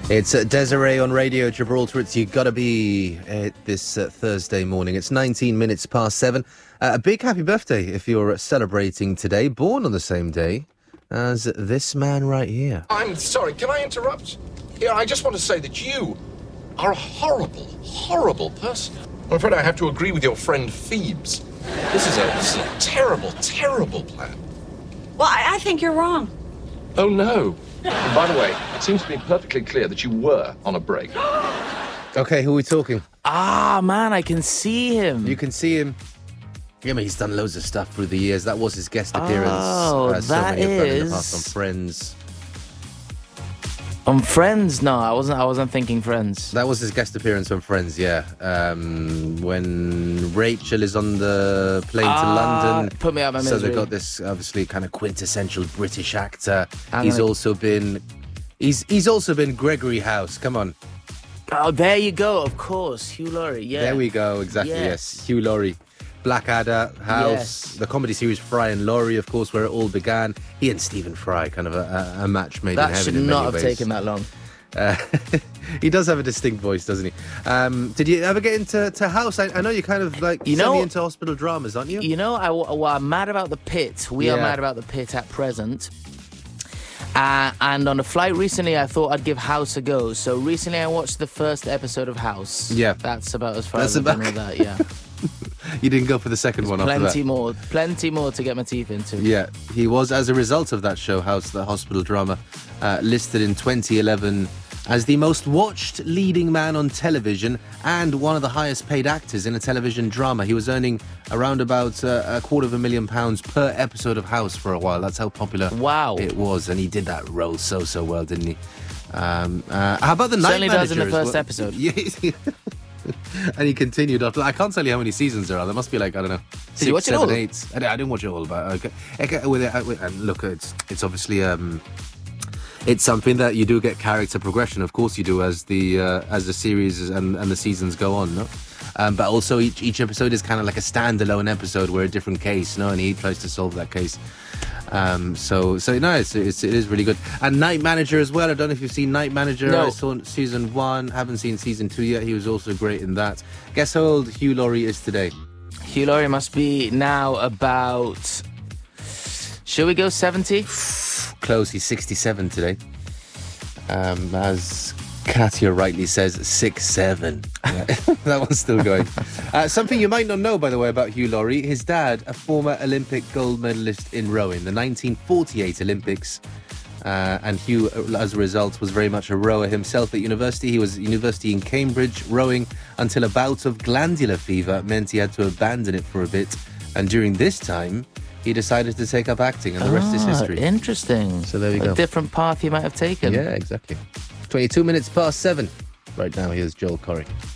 It's Desiree on Radio Gibraltar. It's You Gotta Be this Thursday morning. It's 19 minutes past 7. A big happy birthday if you're celebrating today. Born on the same day as this man right here. I'm sorry, can I interrupt? Yeah, I just want to say that you are a horrible, horrible person. I'm afraid I have to agree with your friend Phoebes. This is a terrible, terrible plan. Well, I think you're wrong. Oh, no. And by the way, it seems to be perfectly clear that you were on a break. Okay, who are we talking? Ah, man, I can see him. You can see him. Yeah, I mean, he's done loads of stuff through the years. That was his guest appearance. Oh, so that many of them in the is- past on Friends. On Friends? No, I wasn't thinking Friends. That was his guest appearance on Friends, yeah. When Rachel is on the plane to London. Put me out my So misery. they've got this obviously kind of quintessential British actor. And He's like- also been Gregory House. Come on. Oh, there you go. Of course, Hugh Laurie. Yeah. There we go. Exactly. Yes. Yes. Hugh Laurie. Blackadder, House, Yes. the comedy series Fry and Laurie, of course, where it all began. He and Stephen Fry, kind of a match made in That heaven should in not many have ways. taken that long. He does have a distinct voice, doesn't he? Did you ever get into House? I know you're kind of like into hospital dramas, aren't you? You know, I'm mad about The Pit. We are Yeah. mad about The Pit at present. And on a flight recently, I thought I'd give House a go. So recently, I watched the first episode of House. Yeah. That's about as far That's as I've been about- with that. Yeah, You didn't go for the second one after that. plenty more to get my teeth into. Yeah, he was, as a result of that show, House, the hospital drama, listed in 2011 as the most watched leading man on television and one of the highest paid actors in a television drama. He was earning around about £250,000 per episode of House for a while. That's how popular Wow. it was, and he did that role so well, didn't he? How about the Night Certainly Manager does in the as first well? episode. Yeah. And he continued after. I can't tell you how many seasons there are. There must be like, I don't know, Did you watch it 7, all? 8. I didn't watch it all, but okay. And look, it's obviously it's something that you do get character progression. Of course, you do as the series and the seasons go on. No, but also each episode is kind of like a standalone episode where a different case. No, and he tries to solve that case. So no, it is really good. And Night Manager as well. I don't know if you've seen Night Manager. No. I saw season 1. Haven't seen season 2 yet. He was also great in that. Guess how old Hugh Laurie is today? Hugh Laurie must be now about. Should we go 70? Close. He's 67 today. As Katia rightly says, 6'7". Yeah. That one's still going. Something you might not know, by the way, about Hugh Laurie. His dad, a former Olympic gold medalist in rowing, the 1948 Olympics. And Hugh, as a result, was very much a rower himself at university. He was at university in Cambridge, rowing until a bout of glandular fever meant he had to abandon it for a bit. And during this time, he decided to take up acting, and the rest is history. Interesting. So there we go. A different path he might have taken. Yeah, exactly. 22 minutes past 7. Right now, here's Joel Corey.